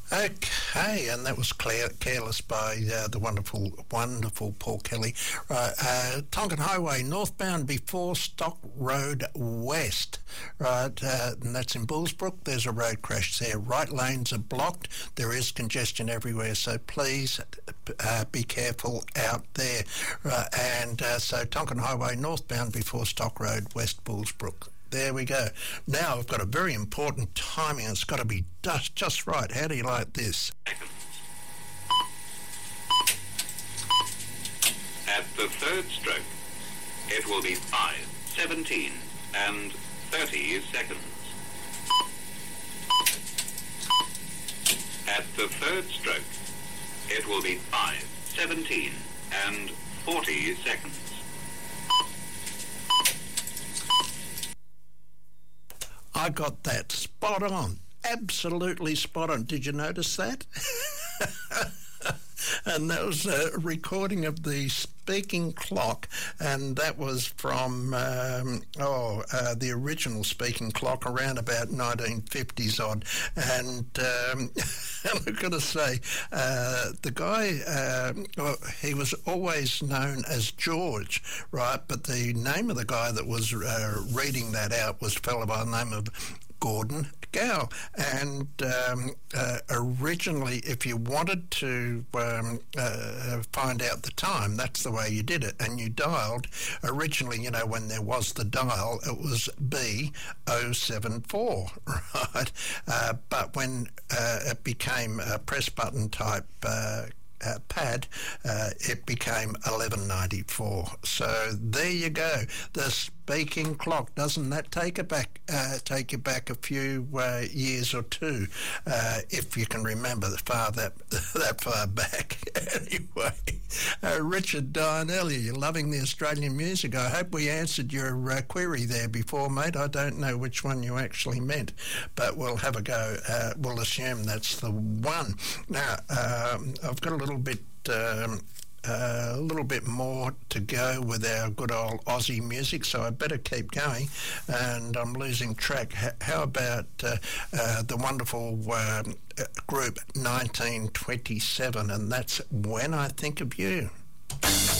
Okay, and that was Careless by the wonderful Paul Kelly. Right, Tonkin Highway, northbound before Stock Road West. Right, and that's in Bullsbrook. There's a road crash there. Right lanes are blocked. There is congestion everywhere, so please be careful out there. Right, and so Tonkin Highway, northbound before Stock Road West, Bullsbrook. There we go. Now I've got a very important timing. It's got to be just right. How do you like this? At the third stroke, it will be 5, 17 and 30 seconds. At the third stroke, it will be 5, 17 and 40 seconds. I got that spot on. Absolutely spot on. Did you notice that? And that was a recording of the speaking clock, and that was from the original speaking clock around about 1950s odd. And I've got to say, the guy, he was always known as George, right? But the name of the guy that was reading that out was a fellow by the name of Gordon Gow. And originally, if you wanted to find out the time, that's the way you did it. And you dialed, originally, you know, when there was the dial, it was B074, right? But when it became a press button type pad, it became 1194. So there you go. The speaking clock. Doesn't that take you back a few years or two, if you can remember that far back. Anyway, Richard Darnell, you're loving the Australian music. I hope we answered your query there before, mate. I don't know which one you actually meant, but we'll have a go. We'll assume that's the one. Now, I've got a little bit more to go with our good old Aussie music, so I better keep going, and I'm losing track. How about the wonderful group 1927, and that's When I Think of You.